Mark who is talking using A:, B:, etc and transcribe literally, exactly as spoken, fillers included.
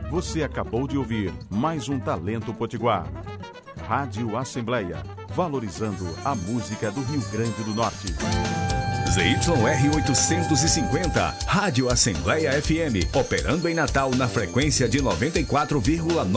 A: Você acabou de ouvir mais um Talento Potiguar. Rádio Assembleia, valorizando a música do Rio Grande do Norte.
B: Z Y R oitocentos e cinquenta, Rádio Assembleia F M, operando em Natal na frequência de noventa e quatro vírgula nove.